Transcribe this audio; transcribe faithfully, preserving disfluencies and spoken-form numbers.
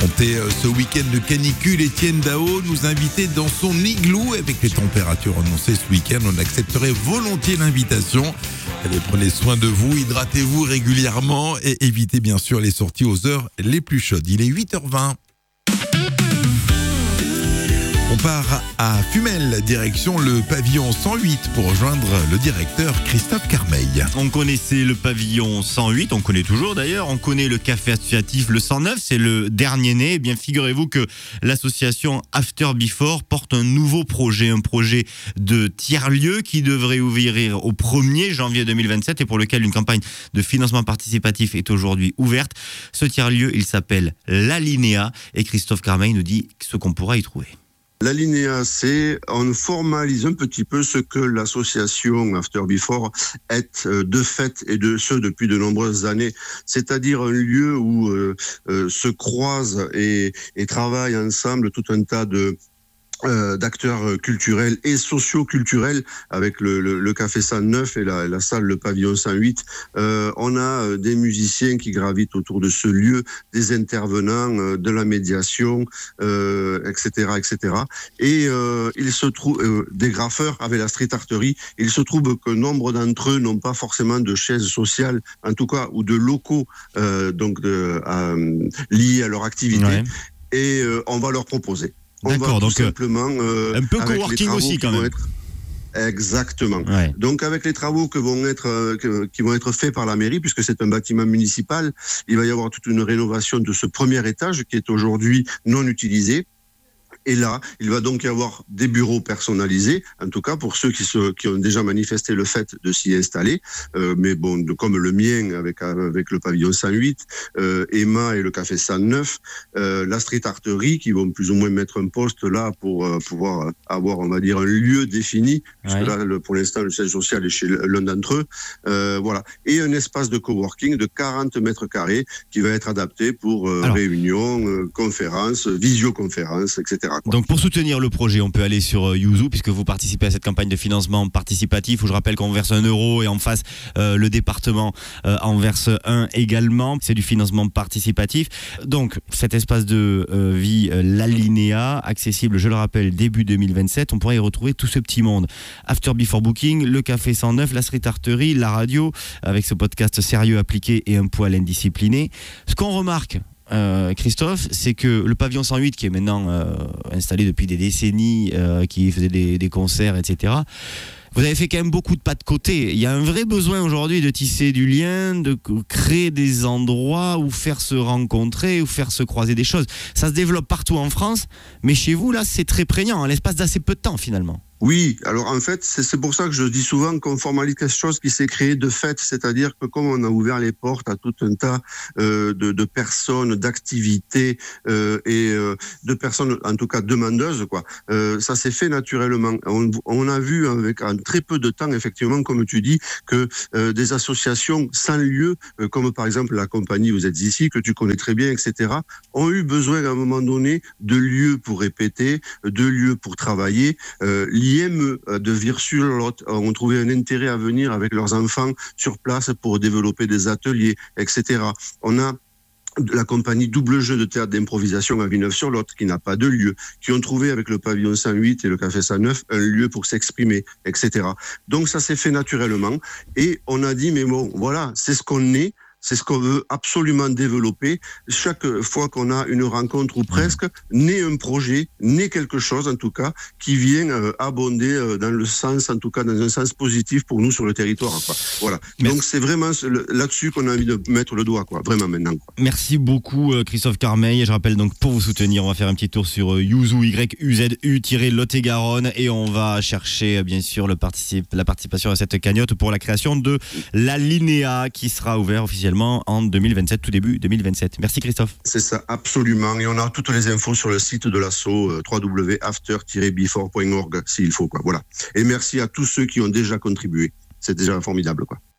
affronter ce week-end de canicule, Étienne Dao nous invitait dans son igloo. Avec les températures annoncées ce week-end, on accepterait volontiers l'invitation. Allez, prenez soin de vous, hydratez-vous régulièrement et évitez bien sûr les sorties aux heures les plus chaudes. Il est huit heures vingt. On part à Fumel, direction le pavillon cent huit pour rejoindre le directeur Christophe Carmeil. On connaissait le pavillon cent huit, on connaît toujours d'ailleurs, on connaît le café associatif le cent neuf, c'est le dernier né. Eh bien, figurez-vous que l'association After Before porte un nouveau projet, un projet de tiers-lieu qui devrait ouvrir au premier janvier deux mille vingt-sept et pour lequel une campagne de financement participatif est aujourd'hui ouverte. Ce tiers-lieu, il s'appelle l'Alinéa et Christophe Carmeil nous dit ce qu'on pourra y trouver. L'alinéa, c'est on formalise un petit peu ce que l'association After Before est de fait et de ce depuis de nombreuses années, c'est-à-dire un lieu où euh, euh, se croisent et, et travaillent ensemble tout un tas de Euh, d'acteurs culturels et socio-culturels avec le, le, le Café cent neuf et la, la salle, le pavillon cent huit. Euh, on a des musiciens qui gravitent autour de ce lieu, des intervenants, euh, de la médiation, euh, et cetera, et cetera. Et euh, il se trouve euh, des graffeurs avec la street arterie. Il se trouve que nombre d'entre eux n'ont pas forcément de chaises sociales, en tout cas, ou de locaux euh, donc de, euh, liés à leur activité. Ouais. Et euh, on va leur proposer. On D'accord, donc simplement, euh, un peu coworking aussi quand même. Être... Exactement. Ouais. Donc avec les travaux que vont être, euh, que, qui vont être faits par la mairie, puisque c'est un bâtiment municipal, il va y avoir toute une rénovation de ce premier étage qui est aujourd'hui non utilisé. Et là, il va donc y avoir des bureaux personnalisés, en tout cas pour ceux qui, se, qui ont déjà manifesté le fait de s'y installer. Euh, mais bon, de, comme le mien avec, avec le pavillon cent huit, euh, Emma et le café cent neuf, euh, la street arterie qui vont plus ou moins mettre un poste là pour euh, pouvoir avoir, on va dire, un lieu défini, puisque ouais. là, le, pour l'instant, le siège social est chez l'un d'entre eux. Euh, voilà. Et un espace de coworking de quarante mètres carrés qui va être adapté pour euh, réunions, euh, conférences, visioconférences, et cetera. Quoi. Donc pour soutenir le projet, on peut aller sur euh, Yuzu puisque vous participez à cette campagne de financement participatif où je rappelle qu'on verse un euro et en face euh, le département euh, en verse un également. C'est du financement participatif. Donc cet espace de euh, vie, euh, l'Alinéa, accessible, je le rappelle, début deux mille vingt-sept. On pourra y retrouver tout ce petit monde. After Before Booking, le café cent neuf, la street arterie, la radio avec ce podcast sérieux appliqué et un poil indiscipliné. Ce qu'on remarque, Euh, Christophe, c'est que le pavillon cent huit qui est maintenant euh, installé depuis des décennies, euh, qui faisait des, des concerts, et cetera. Vous avez fait quand même beaucoup de pas de côté. Il y a un vrai besoin aujourd'hui de tisser du lien, de créer des endroits où faire se rencontrer, où faire se croiser des choses. Ça se développe partout en France, mais chez vous, là, c'est très prégnant, en l'espace d'assez peu de temps, finalement. Oui, alors en fait, c'est, c'est pour ça que je dis souvent qu'on formalise quelque chose qui s'est créé de fait, c'est-à-dire que comme on a ouvert les portes à tout un tas euh, de, de personnes, d'activités euh, et euh, de personnes, en tout cas demandeuses, quoi, euh, ça s'est fait naturellement. On, on a vu avec en très peu de temps, effectivement, comme tu dis, que euh, des associations sans lieu, euh, comme par exemple la compagnie Vous êtes ici, que tu connais très bien, et cetera, ont eu besoin à un moment donné de lieux pour répéter, de lieux pour travailler. Euh, L'I M E de Vieux-sur-Lot ont trouvé un intérêt à venir avec leurs enfants sur place pour développer des ateliers, et cetera. On a la compagnie Double Jeu de théâtre d'improvisation à Villeneuve-sur-Lot, qui n'a pas de lieu, qui ont trouvé avec le pavillon cent huit et le café cent neuf un lieu pour s'exprimer, et cetera. Donc ça s'est fait naturellement et on a dit, mais bon, voilà, c'est ce qu'on est. C'est ce qu'on veut absolument développer. Chaque fois qu'on a une rencontre ou presque, naît un projet, naît quelque chose en tout cas, qui vient euh, abonder euh, dans le sens, en tout cas dans un sens positif pour nous sur le territoire. Quoi. Voilà. Merci. Donc c'est vraiment là-dessus qu'on a envie de mettre le doigt, quoi. Vraiment maintenant. Quoi. Merci beaucoup Christophe Carmeil. Je rappelle donc pour vous soutenir, on va faire un petit tour sur Yuzu, Y U Z U-Lot-et-Garonne et on va chercher bien sûr le particip- la participation à cette cagnotte pour la création de l'Alinéa qui sera ouvert officiellement en deux mille vingt-sept, tout début deux mille vingt-sept. Merci Christophe. C'est ça, absolument. Et on a toutes les infos sur le site de l'asso euh, w w w point after tiret before point org s'il faut, quoi. Voilà. Et merci à tous ceux qui ont déjà contribué. C'est déjà formidable, quoi.